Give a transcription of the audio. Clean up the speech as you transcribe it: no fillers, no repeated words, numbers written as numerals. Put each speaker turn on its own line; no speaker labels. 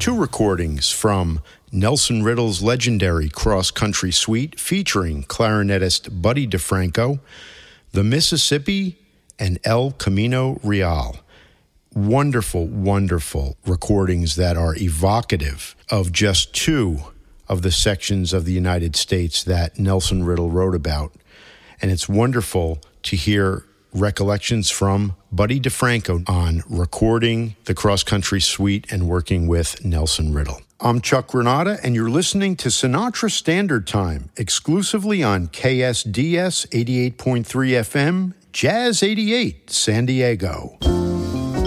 two recordings from Nelson Riddle's legendary cross-country suite featuring clarinetist Buddy DeFranco, The Mississippi and El Camino Real. Wonderful, wonderful recordings that are evocative of just two of the sections of the United States that Nelson Riddle wrote about. And it's wonderful to hear recollections from Buddy DeFranco on recording the cross-country suite and working with Nelson Riddle. I'm Chuck Granata, and you're listening to Sinatra Standard Time, exclusively on KSDS 88.3 FM, Jazz 88, San Diego.